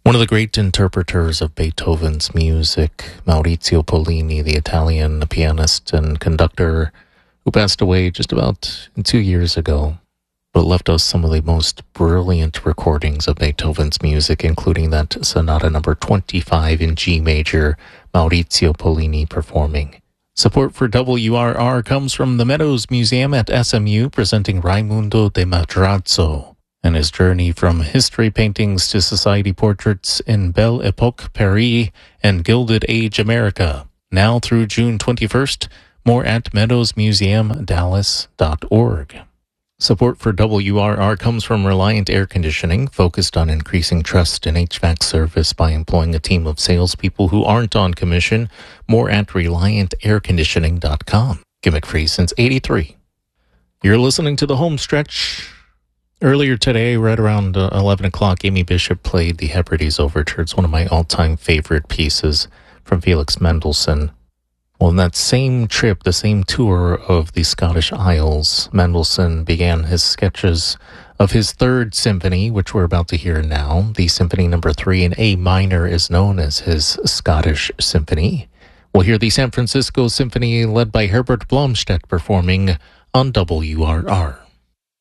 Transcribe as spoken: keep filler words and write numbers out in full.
One of the great interpreters of Beethoven's music, Maurizio Pollini, the Italian pianist and conductor who passed away just about two years ago, but left us some of the most brilliant recordings of Beethoven's music, including that Sonata number twenty-five in G major, Maurizio Pollini performing. Support for W R R comes from the Meadows Museum at S M U, presenting Raimundo de Madrazo and his journey from history paintings to society portraits in Belle Epoque Paris and Gilded Age America. Now through June twenty-first, more at meadows museum dallas dot org. Support for W R R comes from Reliant Air Conditioning, focused on increasing trust in H V A C service by employing a team of salespeople who aren't on commission. More at reliant air conditioning dot com. Gimmick free since eighty-three. You're listening to The Home Stretch. Earlier today, right around uh, eleven o'clock, Amy Bishop played the Hebrides Overture. It's one of my all-time favorite pieces from Felix Mendelssohn. Well, in that same trip, the same tour of the Scottish Isles, Mendelssohn began his sketches of his third symphony, which we're about to hear now. The Symphony Number Three in A minor is known as his Scottish Symphony. We'll hear the San Francisco Symphony led by Herbert Blomstedt performing on W R R.